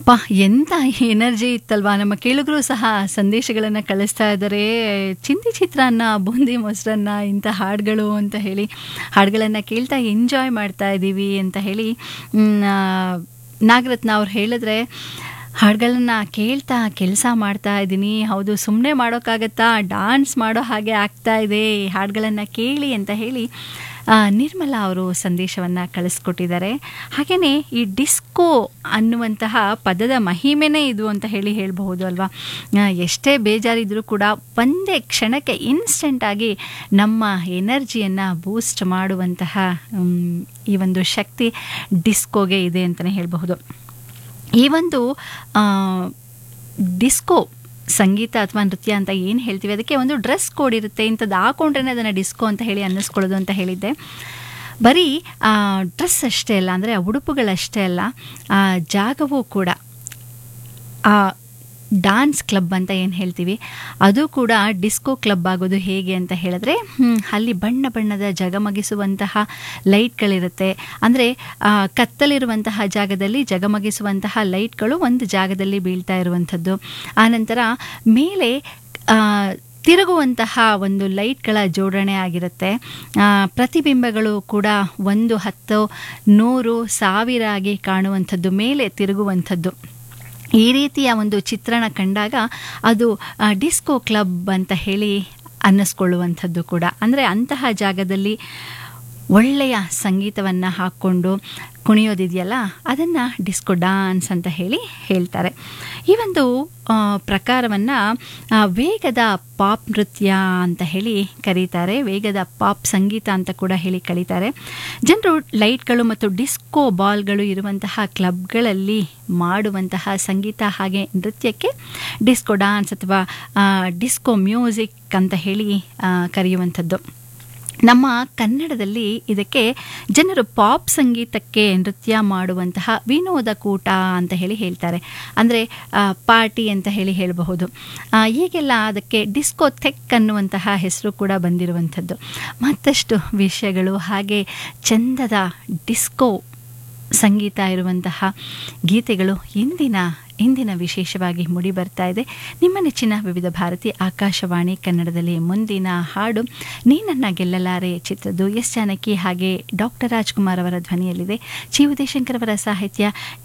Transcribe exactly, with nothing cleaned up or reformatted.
ಅಬ್ಬಾ! ಎಂಥ ಎನರ್ಜಿ ಇತ್ತಲ್ವಾ! ನಮ್ಮ ಕೇಳುಗರು ಸಹ ಸಂದೇಶಗಳನ್ನು ಕಳಿಸ್ತಾ ಇದ್ದಾರೆ. ಚಿಂದಿ ಚಿತ್ರಾನ್ನ, ಬೂಂದಿ ಮೊಸರನ್ನ ಇಂಥ ಹಾಡುಗಳು ಅಂತ ಹೇಳಿ ಹಾಡುಗಳನ್ನು ಕೇಳ್ತಾ ಎಂಜಾಯ್ ಮಾಡ್ತಾ ಇದ್ದೀವಿ ಅಂತ ಹೇಳಿ ನಾಗರತ್ನ ಅವ್ರು ಹೇಳಿದ್ರೆ, ಹಾಡುಗಳನ್ನು ಕೇಳ್ತಾ ಕೆಲಸ ಮಾಡ್ತಾ ಇದ್ದೀನಿ. ಹೌದು, ಸುಮ್ಮನೆ ಮಾಡೋಕ್ಕಾಗತ್ತಾ, ಡಾನ್ಸ್ ಮಾಡೋ ಹಾಗೆ ಆಗ್ತಾ ಇದೆ ಹಾಡುಗಳನ್ನು ಕೇಳಿ ಅಂತ ಹೇಳಿ ನಿರ್ಮಲಾ ಅವರು ಸಂದೇಶವನ್ನು ಕಳಿಸ್ಕೊಟ್ಟಿದ್ದಾರೆ. ಹಾಗೆಯೇ ಈ ಡಿಸ್ಕೋ ಅನ್ನುವಂತಹ ಪದದ ಮಹಿಮೆನೇ ಇದು ಅಂತ ಹೇಳಿ ಹೇಳಬಹುದು ಅಲ್ವಾ. ಎಷ್ಟೇ ಬೇಜಾರಿದ್ರೂ ಕೂಡ ಒಂದೇ ಕ್ಷಣಕ್ಕೆ ಇನ್ಸ್ಟೆಂಟಾಗಿ ನಮ್ಮ ಎನರ್ಜಿಯನ್ನು ಬೂಸ್ಟ್ ಮಾಡುವಂತಹ ಈ ಒಂದು ಶಕ್ತಿ ಡಿಸ್ಕೋಗೆ ಇದೆ ಅಂತಲೇ ಹೇಳಬಹುದು. ಈ ಒಂದು ಡಿಸ್ಕೋ ಸಂಗೀತ ಅಥವಾ ನೃತ್ಯ ಅಂತ ಏನು ಹೇಳ್ತೀವಿ, ಅದಕ್ಕೆ ಒಂದು ಡ್ರೆಸ್ ಕೋಡ್ ಇರುತ್ತೆ. ಇಂಥದ್ದು ಹಾಕೊಂಡ್ರೆ ಅದನ್ನು ಡಿಸ್ಕೋ ಅಂತ ಹೇಳಿ ಅನ್ನಿಸ್ಕೊಳ್ಳೋದು ಅಂತ ಹೇಳಿದ್ದೆ. ಬರೀ ಡ್ರೆಸ್ ಅಷ್ಟೇ ಅಲ್ಲ, ಅಂದರೆ ಆ ಉಡುಪುಗಳಷ್ಟೇ ಅಲ್ಲ, ಆ ಜಾಗವೂ ಕೂಡ, ಆ ಡಾನ್ಸ್ ಕ್ಲಬ್ ಅಂತ ಏನು ಹೇಳ್ತೀವಿ ಅದು ಕೂಡ ಡಿಸ್ಕೋ ಕ್ಲಬ್ ಆಗೋದು ಹೇಗೆ ಅಂತ ಹೇಳಿದ್ರೆ, ಅಲ್ಲಿ ಬಣ್ಣ ಬಣ್ಣದ ಜಗಮಗಿಸುವಂತಹ ಲೈಟ್ಗಳಿರುತ್ತೆ. ಅಂದರೆ ಕತ್ತಲಿರುವಂತಹ ಜಾಗದಲ್ಲಿ ಜಗಮಗಿಸುವಂತಹ ಲೈಟ್ಗಳು ಒಂದು ಜಾಗದಲ್ಲಿ ಬೀಳ್ತಾ ಇರುವಂಥದ್ದು. ಆನಂತರ ಮೇಲೆ ತಿರುಗುವಂತಹ ಒಂದು ಲೈಟ್ಗಳ ಜೋಡಣೆ ಆಗಿರುತ್ತೆ. ಪ್ರತಿಬಿಂಬಗಳು ಕೂಡ ಒಂದು ಹತ್ತು ನೂರು ಸಾವಿರ ಆಗಿ ಕಾಣುವಂಥದ್ದು, ಮೇಲೆ ತಿರುಗುವಂಥದ್ದು. ಈ ರೀತಿಯ ಒಂದು ಚಿತ್ರಣ ಕಂಡಾಗ ಅದು ಡಿಸ್ಕೋ ಕ್ಲಬ್ ಅಂತ ಹೇಳಿ ಅನ್ನಿಸ್ಕೊಳ್ಳುವಂಥದ್ದು ಕೂಡ. ಅಂದರೆ ಅಂತಹ ಜಾಗದಲ್ಲಿ ಒಳ್ಳೆಯ ಸಂಗೀತವನ್ನು ಹಾಕ್ಕೊಂಡು ಕುಣಿಯೋದಿದೆಯಲ್ಲ, ಅದನ್ನು ಡಿಸ್ಕೋ ಡ್ಯಾನ್ಸ್ ಅಂತ ಹೇಳಿ ಹೇಳ್ತಾರೆ. ಈ ಒಂದು ಪ್ರಕಾರವನ್ನು ವೇಗದ ಪಾಪ್ ನೃತ್ಯ ಅಂತ ಹೇಳಿ ಕರೀತಾರೆ, ವೇಗದ ಪಾಪ್ ಸಂಗೀತ ಅಂತ ಕೂಡ ಹೇಳಿ ಕರೀತಾರೆ. ಜನರು ಲೈಟ್ಗಳು ಮತ್ತು ಡಿಸ್ಕೋ ಬಾಲ್ಗಳು ಇರುವಂತಹ ಕ್ಲಬ್ಗಳಲ್ಲಿ ಮಾಡುವಂತಹ ಸಂಗೀತ ಹಾಗೆ ನೃತ್ಯಕ್ಕೆ ಡಿಸ್ಕೋ ಡ್ಯಾನ್ಸ್ ಅಥವಾ ಡಿಸ್ಕೋ ಮ್ಯೂಸಿಕ್ ಅಂತ ಹೇಳಿ ಕರೆಯುವಂಥದ್ದು. ನಮ್ಮ ಕನ್ನಡದಲ್ಲಿ ಇದಕ್ಕೆ ಜನರು ಪಾಪ್ ಸಂಗೀತಕ್ಕೆ ನೃತ್ಯ ಮಾಡುವಂತಹ ವಿನೋದ ಕೂಟ ಅಂತ ಹೇಳಿ ಹೇಳ್ತಾರೆ. ಅಂದರೆ ಪಾರ್ಟಿ ಅಂತ ಹೇಳಿ ಹೇಳಬಹುದು. ಹೀಗೆಲ್ಲ ಅದಕ್ಕೆ ಡಿಸ್ಕೋ ಥೆಕ್ ಅನ್ನುವಂತಹ ಹೆಸರು ಕೂಡ ಬಂದಿರುವಂಥದ್ದು. ಮತ್ತಷ್ಟು ವಿಷಯಗಳು ಹಾಗೆ ಚಂದದ ಡಿಸ್ಕೋ ಸಂಗೀತ ಇರುವಂತಹ ಗೀತೆಗಳು ಇಂದಿನ ಇಂದಿನ ವಿಶೇಷವಾಗಿ ಮೂಡಿ ಬರ್ತಾ ಇದೆ. ನಿಮ್ಮ ನೆಚ್ಚಿನ ವಿವಿಧ ಭಾರತಿ ಆಕಾಶವಾಣಿ ಕನ್ನಡದಲ್ಲಿ ಮುಂದಿನ ಹಾಡು ನೀನನ್ನ ಗೆಲ್ಲಲಾರೆ ಚಿತ್ರದ್ದು. ಎಸ್ ಜಾನಕಿ ಹಾಗೆ ಡಾಕ್ಟರ್ ರಾಜ್ಕುಮಾರ್ ಅವರ ಧ್ವನಿಯಲ್ಲಿದೆ. ಚಿ ಉದಯಶಂಕರ್ ಅವರ ಸಾಹಿತ್ಯ,